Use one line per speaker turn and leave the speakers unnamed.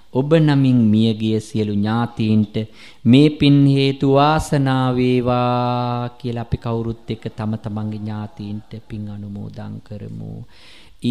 ඔබ නමින් මියගිය සියලු ඥාතීන්ට මේ පින් හේතු වාසනා වේවා කියලා අපි කවුරුත් එක්ක තම තමන්ගේ ඥාතීන්ට පින් අනුමෝදන් කරමු.